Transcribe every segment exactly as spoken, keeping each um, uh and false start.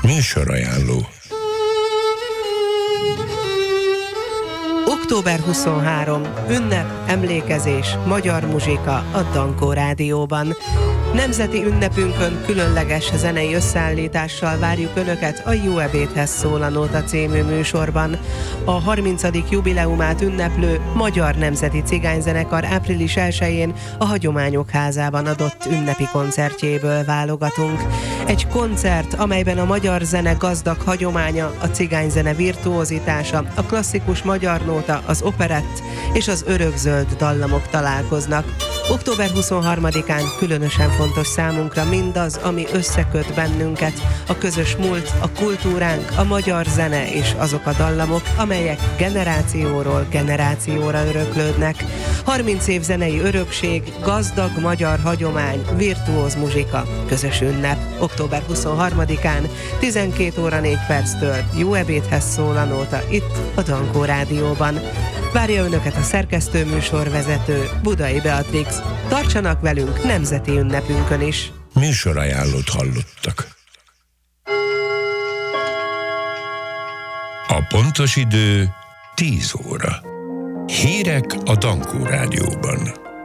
Műsorajánló. október huszonharmadika. Ünnep, emlékezés, magyar muzsika a Dankó Rádióban. Nemzeti ünnepünkön különleges zenei összeállítással várjuk Önöket a Jó ebédhez szól a Nóta című műsorban. A harmincadik jubileumát ünneplő Magyar Nemzeti Cigányzenekar április elsején a Hagyományok Házában adott ünnepi koncertjéből válogatunk. Egy koncert, amelyben a magyar zene gazdag hagyománya, a cigányzene virtuózitása, a klasszikus magyar nóta, az operett és az örökzöld dallamok találkoznak. október huszonharmadikán különösen fontos számunkra mindaz, ami összeköt bennünket, a közös múlt, a kultúránk, a magyar zene és azok a dallamok, amelyek generációról generációra öröklődnek. harminc év zenei örökség, gazdag magyar hagyomány, virtuóz muzsika, közös ünnep. október huszonharmadikán tizenkét óra négy perctől Jó ebédhez szól a Nóta itt a Dankó Rádióban. Várja Önöket a szerkesztő műsorvezető, Budai Beatrix. Tartsanak velünk nemzeti ünnepünkön is. Műsorajánlót hallottak. A pontos idő tíz óra. Hírek a Dankó Rádióban.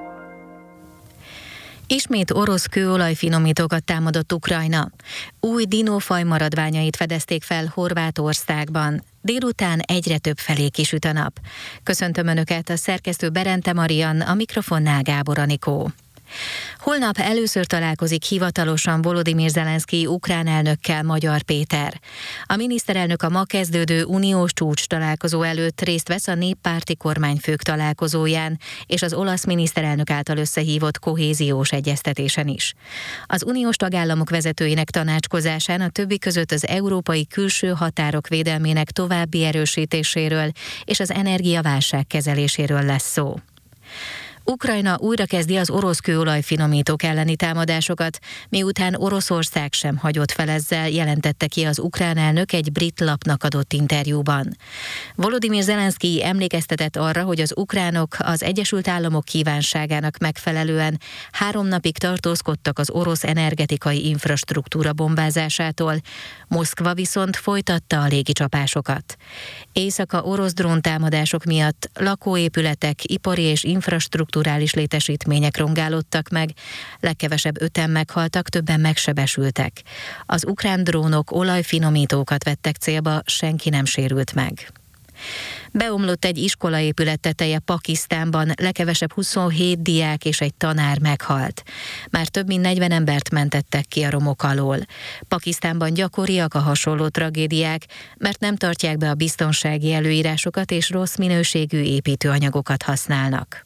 Ismét orosz kőolajfinomítókat támadott Ukrajna. Új dinófaj maradványait fedezték fel Horvátországban. Délután egyre több felé kisüt a nap. Köszöntöm Önöket, a szerkesztő Berente Marian, a mikrofonnál Gábor Anikó. Holnap először találkozik hivatalosan Volodymyr Zelenszkij ukrán elnökkel Magyar Péter. A miniszterelnök a ma kezdődő uniós csúcs találkozó előtt részt vesz a néppárti kormányfők találkozóján és az olasz miniszterelnök által összehívott kohéziós egyeztetésen is. Az uniós tagállamok vezetőinek tanácskozásán a többi között az európai külső határok védelmének további erősítéséről és az energiaválság kezeléséről lesz szó. Ukrajna újra kezdi az orosz kőolajfinomítók elleni támadásokat, miután Oroszország sem hagyott fel ezzel, jelentette ki az ukrán elnök egy brit lapnak adott interjúban. Volodymyr Zelenszkij emlékeztetett arra, hogy az ukránok az Egyesült Államok kívánságának megfelelően három napig tartózkodtak az orosz energetikai infrastruktúra bombázásától, Moszkva viszont folytatta a légicsapásokat. Éjszaka orosz dróntámadások miatt lakóépületek, ipari és infrastruktúra létesítmények rongálódtak meg, legkevesebb öten meghaltak, többen megsebesültek. Az ukrán drónok olajfinomítókat vettek célba, senki nem sérült meg. Beomlott egy iskolaépület teteje Pakisztánban, legkevesebb huszonhét diák és egy tanár meghalt. Már több mint negyven embert mentettek ki a romok alól. Pakisztánban gyakoriak a hasonló tragédiák, mert nem tartják be a biztonsági előírásokat és rossz minőségű építőanyagokat használnak.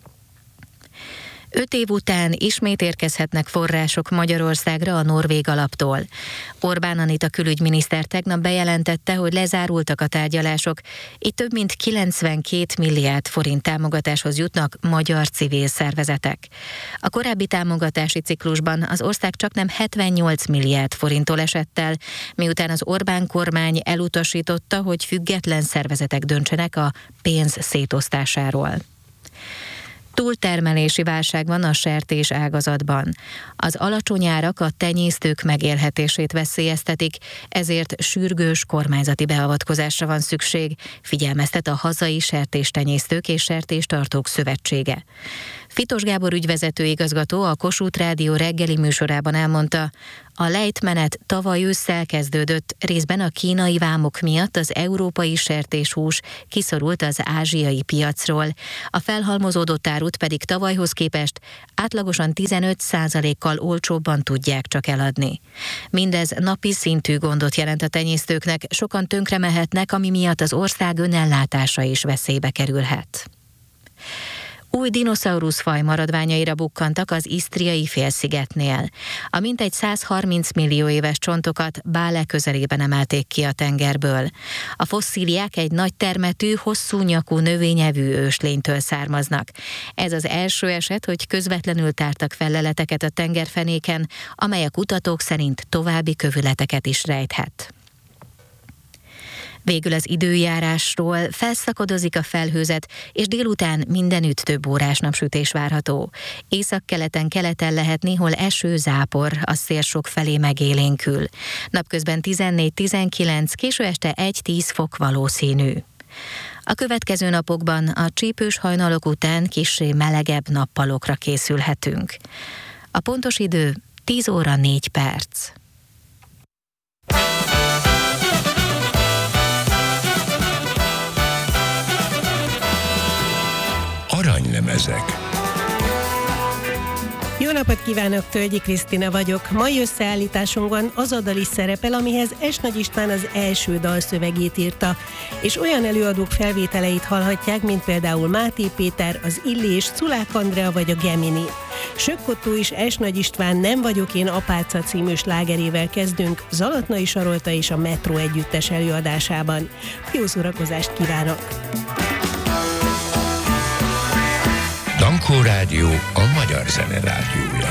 Öt év után ismét érkezhetnek források Magyarországra a norvég alaptól. Orbán Anita külügyminiszter tegnap bejelentette, hogy lezárultak a tárgyalások, így több mint kilencvenkét milliárd forint támogatáshoz jutnak magyar civil szervezetek. A korábbi támogatási ciklusban az ország csaknem hetvennyolc milliárd forinttól esett el, miután az Orbán kormány elutasította, hogy független szervezetek döntsenek a pénz szétosztásáról. Túltermelési válság van a sertés ágazatban. Az alacsony árak a tenyésztők megélhetését veszélyeztetik, ezért sürgős kormányzati beavatkozásra van szükség, figyelmeztet a hazai sertéstenyésztők és sertéstartók szövetsége. Fitos Gábor ügyvezető igazgató a Kossuth Rádió reggeli műsorában elmondta, a lejtmenet tavaly ősszel kezdődött, részben a kínai vámok miatt az európai sertéshús kiszorult az ázsiai piacról. A felhalmozódott árut pedig tavalyhoz képest átlagosan tizenöt százalékkal olcsóbban tudják csak eladni. Mindez napi szintű gondot jelent a tenyésztőknek, sokan tönkre mehetnek, ami miatt az ország önellátása is veszélybe kerülhet. Új dinoszauruszfaj maradványaira bukkantak az isztriai félszigetnél. A mintegy százharminc millió éves csontokat Bále közelében emelték ki a tengerből. A fosszíliák egy nagy termetű, hosszú nyakú növényevű őslénytől származnak. Ez az első eset, hogy közvetlenül tártak fel leleteket a tengerfenéken, amely a kutatók szerint további kövületeket is rejthet. Végül az időjárásról: felszakadozik a felhőzet, és délután mindenütt több órás napsütés várható. Északkeleten, keleten lehet néhol eső, zápor, a szél sok felé megélénkül. Napközben tizennégy-tizenkilenc, késő este egy-tíz fok valószínű. A következő napokban a csípős hajnalok után kissé melegebb nappalokra készülhetünk. A pontos idő tíz óra négy perc. Aranylemezek. Jó napot kívánok, Tölgyi Krisztina vagyok. Mai összeállításunkban az a dal is szerepel, amihez S. Nagy István az első dalszövegét írta, és olyan előadók felvételeit hallhatják, mint például Máté Péter, az Illés, Czulák Andrea vagy a Gemini. Sökkottó és S. Nagy István Nem vagyok én apáca című slágerével kezdünk, Zalatnai Sarolta és a Metró együttes előadásában. Jó szórakozást kívánok! Dankó Rádió, a magyar zene rádiója.